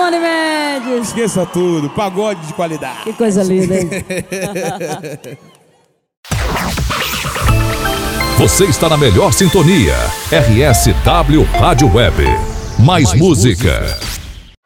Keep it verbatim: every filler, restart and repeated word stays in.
Simone Mendes. Esqueça tudo, pagode de qualidade. Que coisa linda, hein? Você está na melhor sintonia. R S W Rádio Web. Mais, Mais música. música.